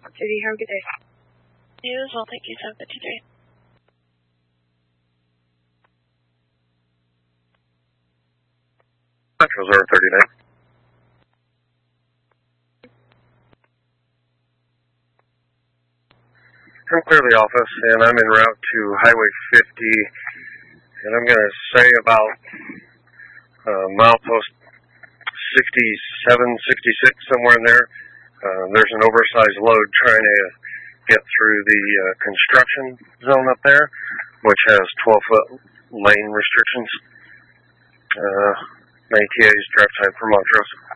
City, have a good day. You as well, thank you, 753. Metro 039. I'm clear the office, and I'm en route to Highway 50, and I'm going to say about milepost 67, 66, somewhere in there. There's an oversized load trying to get through the construction zone up there, which has 12-foot lane restrictions. Many TAs, drive time for Montrose.